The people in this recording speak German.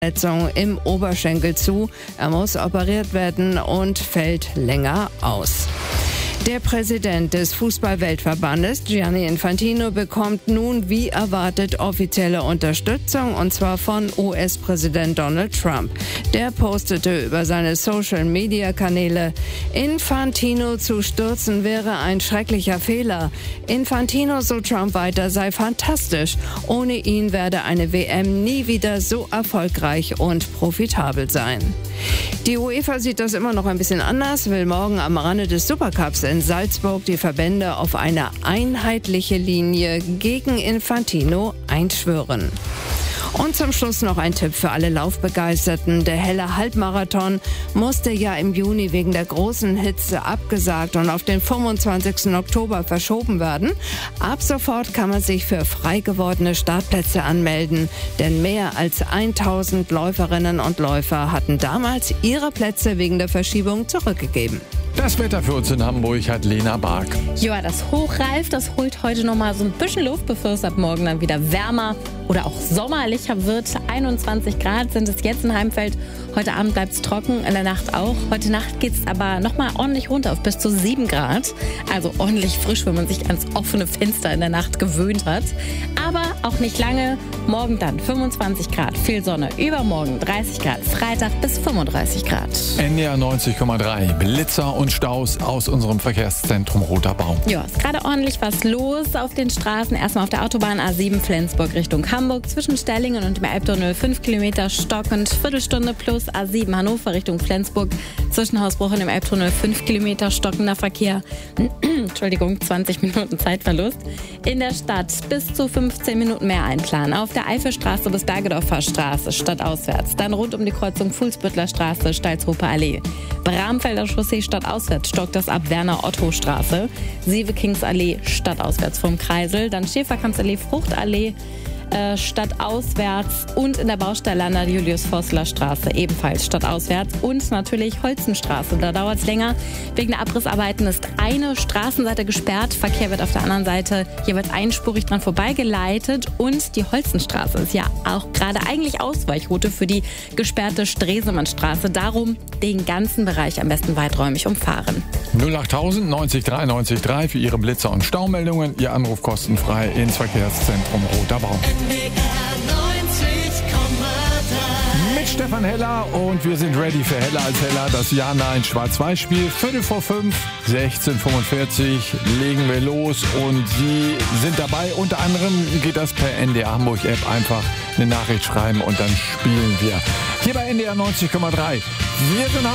Verletzung im Oberschenkel zu. Er muss operiert werden und fällt länger aus. Der Präsident des Fußball-Weltverbandes, Gianni Infantino, bekommt nun wie erwartet offizielle Unterstützung, und zwar von US-Präsident Donald Trump. Der postete über seine Social-Media-Kanäle: Infantino zu stürzen wäre ein schrecklicher Fehler. Infantino, so Trump weiter, sei fantastisch. Ohne ihn werde eine WM nie wieder so erfolgreich und profitabel sein. Die UEFA sieht das immer noch ein bisschen anders, will morgen am Rande des Supercups in Salzburg die Verbände auf eine einheitliche Linie gegen Infantino einschwören. Und zum Schluss noch ein Tipp für alle Laufbegeisterten. Der Helle Halbmarathon musste ja im Juni wegen der großen Hitze abgesagt und auf den 25. Oktober verschoben werden. Ab sofort kann man sich für frei gewordene Startplätze anmelden, denn mehr als 1000 Läuferinnen und Läufer hatten damals ihre Plätze wegen der Verschiebung zurückgegeben. Das Wetter für uns in Hamburg hat Lena Bark. Ja, das Hochreif, das holt heute noch mal so ein bisschen Luft, bevor es ab morgen dann wieder wärmer oder auch sommerlicher wird. 21 Grad sind es jetzt in Heimfeld. Heute Abend bleibt es trocken, in der Nacht auch. Heute Nacht geht es aber noch mal ordentlich runter auf bis zu 7 Grad. Also ordentlich frisch, wenn man sich ans offene Fenster in der Nacht gewöhnt hat. Aber auch nicht lange. Morgen dann 25 Grad, viel Sonne. Übermorgen 30 Grad, Freitag bis 35 Grad. NDR 90,3, Blitzer und Staus aus unserem Verkehrszentrum Roter Baum. Ja, ist gerade ordentlich was los auf den Straßen. Erstmal auf der Autobahn A7 Flensburg Richtung Hamburg. Zwischen Stellingen und dem Elbtunnel 5 Kilometer stockend. Viertelstunde plus A7 Hannover Richtung Flensburg. Zwischen Hausbruch und dem Elbtunnel 5 Kilometer stockender Verkehr. Entschuldigung, 20 Minuten Zeitverlust. In der Stadt bis zu 15 Minuten mehr einplanen. Auf der Eifelstraße bis Bergedorfer Straße stadtauswärts. Dann rund um die Kreuzung Fuhlsbüttler Straße, Stalzhofer Allee. Bramfelder Chaussee stadtauswärts stockt das ab Werner-Otto-Straße. Sieve-Kings-Allee stadtauswärts vom Kreisel. Dann Schäferkampsallee, Fruchtallee stadtauswärts und in der Baustelle an der Julius-Vossler-Straße ebenfalls stadtauswärts und natürlich Holzenstraße. Da dauert es länger. Wegen der Abrissarbeiten ist eine Straßenseite gesperrt. Verkehr wird auf der anderen Seite jeweils einspurig dran vorbeigeleitet und die Holzenstraße ist ja auch gerade eigentlich Ausweichroute für die gesperrte Stresemannstraße. Darum den ganzen Bereich am besten weiträumig umfahren. 08000 90 3 90 3 für Ihre Blitzer- und Staumeldungen. Ihr Anruf kostenfrei ins Verkehrszentrum Roter Baum. Mit Stefan Heller und wir sind ready für Heller als Heller. Das Ja-Nein Schwarz-Weiß-Spiel. 5:45, 16:45 legen wir los und Sie sind dabei. Unter anderem geht das per NDR Hamburg App. Einfach eine Nachricht schreiben und dann spielen wir. Hier bei NDR 90,3. Wir sind